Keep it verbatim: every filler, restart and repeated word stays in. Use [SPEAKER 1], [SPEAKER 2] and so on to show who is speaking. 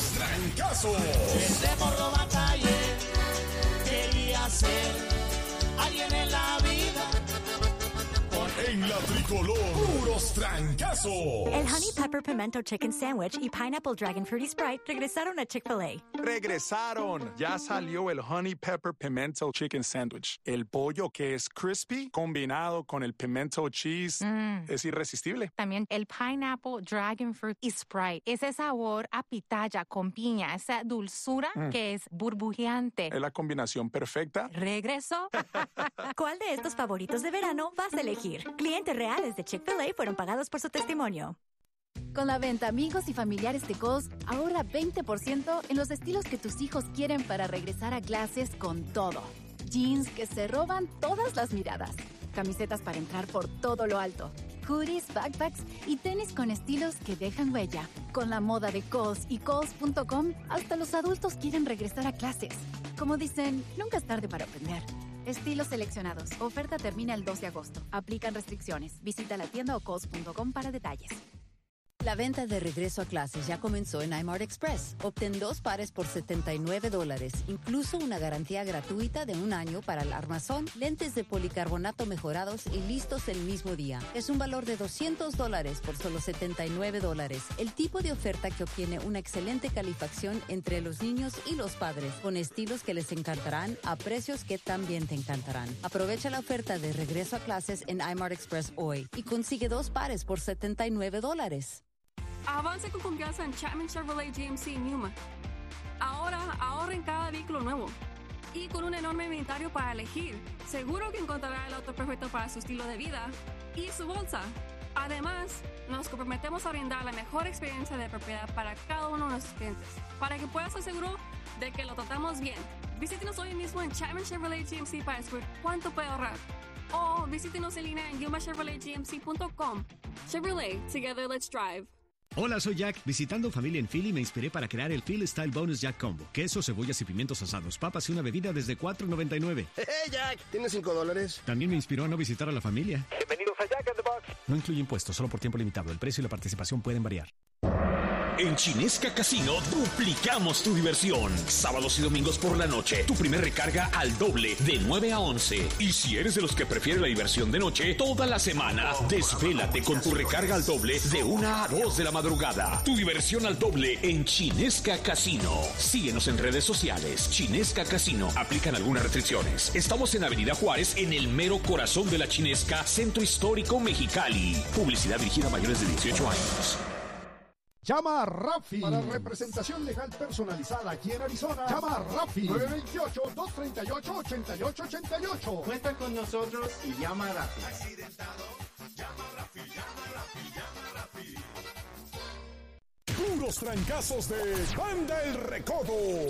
[SPEAKER 1] Trancazos.
[SPEAKER 2] Ese morro batallé, quería ser alguien en la vida.
[SPEAKER 1] En la tricolor, puros trancazos.
[SPEAKER 3] El Honey Pepper Pimento Chicken Sandwich y Pineapple Dragon Fruity Sprite regresaron a Chick-fil-A.
[SPEAKER 4] ¡Regresaron! Ya salió el Honey Pepper Pimento Chicken Sandwich. El pollo que es crispy combinado con el pimento cheese mm. es irresistible.
[SPEAKER 5] También el Pineapple Dragon Fruit y Sprite. Ese sabor a pitaya con piña, esa dulzura mm. que es burbujeante.
[SPEAKER 4] Es la combinación perfecta.
[SPEAKER 5] ¿Regresó?
[SPEAKER 3] ¿Cuál de estos favoritos de verano vas a elegir? Clientes reales de Chick-fil-A fueron pagados por su testimonio.
[SPEAKER 6] Con la venta Amigos y Familiares de Kohl's, ahorra veinte por ciento en los estilos que tus hijos quieren para regresar a clases con todo. Jeans que se roban todas las miradas. Camisetas para entrar por todo lo alto. Hoodies, backpacks y tenis con estilos que dejan huella. Con la moda de Kohl's y Kohl's punto com, hasta los adultos quieren regresar a clases. Como dicen, nunca es tarde para aprender. Estilos seleccionados. Oferta termina el dos de agosto. Aplican restricciones. Visita la tienda o kohls punto com para detalles.
[SPEAKER 7] La venta de regreso a clases ya comenzó en iMart Express. Obtén dos pares por setenta y nueve dólares, incluso una garantía gratuita de un año para el armazón, lentes de policarbonato mejorados y listos el mismo día. Es un valor de doscientos dólares por solo setenta y nueve dólares. El tipo de oferta que obtiene una excelente calificación entre los niños y los padres, con estilos que les encantarán a precios que también te encantarán. Aprovecha la oferta de regreso a clases en iMart Express hoy y consigue dos pares por setenta y nueve dólares.
[SPEAKER 8] Avance con confianza en Chapman Chevrolet G M C Newman. Ahora ahorra en cada vehículo nuevo. Y con un enorme inventario para elegir, seguro que encontrará el auto perfecto para su estilo de vida y su bolsa. Además, nos comprometemos a brindar la mejor experiencia de propiedad para cada uno de nuestros clientes, para que puedas estar seguro de que lo tratamos bien. Visítenos hoy mismo en Chapman Chevrolet G M C para descubrir cuánto puede ahorrar. O visítenos en línea en yuma chevrolet g m c punto com. Chevrolet, together let's drive.
[SPEAKER 9] Hola, soy Jack. Visitando familia en Philly me inspiré para crear el Philly Style Bonus Jack Combo. Queso, cebollas y pimientos asados, papas y una bebida desde cuatro noventa y nueve.
[SPEAKER 10] ¡Hey, Jack! ¿Tienes cinco dólares?
[SPEAKER 9] También me inspiró a no visitar a la familia.
[SPEAKER 11] Bienvenidos a Jack in the Box.
[SPEAKER 9] No incluye impuestos, solo por tiempo limitado. El precio y la participación pueden variar.
[SPEAKER 1] En Chinesca Casino duplicamos tu diversión. Sábados y domingos por la noche, tu primer recarga al doble de nueve a once. Y si eres de los que prefiere la diversión de noche, toda la semana, desvélate con tu recarga al doble de una a dos de la madrugada. Tu diversión al doble en Chinesca Casino. Síguenos en redes sociales. Chinesca Casino. Aplican algunas restricciones. Estamos en Avenida Juárez, en el mero corazón de la Chinesca, Centro Histórico Mexicali. Publicidad dirigida a mayores de dieciocho años.
[SPEAKER 12] Llama a Rafi para representación legal personalizada aquí en Arizona. Llama a Rafi nueve dos ocho, dos tres ocho, ocho ocho ocho ocho.
[SPEAKER 13] Cuenta con nosotros y llama a Rafi.
[SPEAKER 1] Accidentado, llama a Rafi, llama a Rafi, llama a Rafi. Puros trancazos de Banda El Recodo.